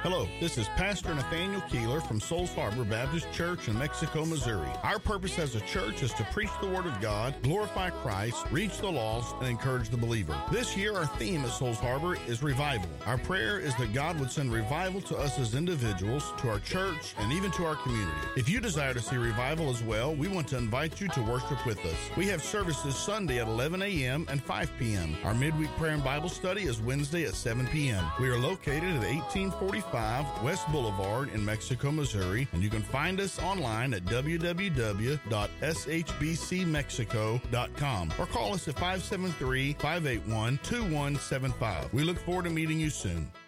Hello, this is Pastor Nathaniel Keeler from Souls Harbor Baptist Church in Mexico, Missouri. Our purpose as a church is to preach the Word of God, glorify Christ, reach the lost, and encourage the believer. This year, our theme at Souls Harbor is revival. Our prayer is that God would send revival to us as individuals, to our church, and even to our community. If you desire to see revival as well, we want to invite you to worship with us. We have services Sunday at 11 a.m. and 5 p.m. Our midweek prayer and Bible study is Wednesday at 7 p.m. We are located at 1845 West Boulevard in Mexico, Missouri, and you can find us online at www.shbcmexico.com or call us at 573-581-2175. We look forward to meeting you soon.